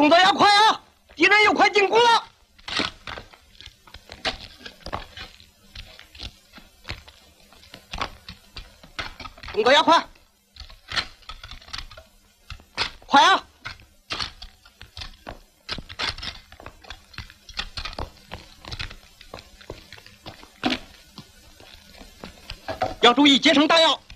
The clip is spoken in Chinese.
作要快啊！敌人又快进攻了。动作要快，快啊！要注意节省弹药。